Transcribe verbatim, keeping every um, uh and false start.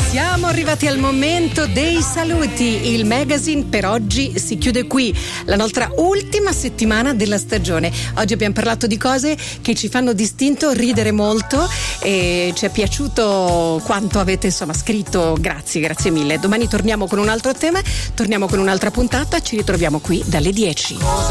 Siamo arrivati al momento dei saluti. Il magazine per oggi si chiude qui, la nostra ultima settimana della stagione. Oggi abbiamo parlato di cose che ci fanno distinto ridere molto e ci è piaciuto quanto avete insomma scritto. Grazie, grazie mille. Domani torniamo con un altro tema, torniamo con un'altra puntata, ci ritroviamo qui dalle dieci.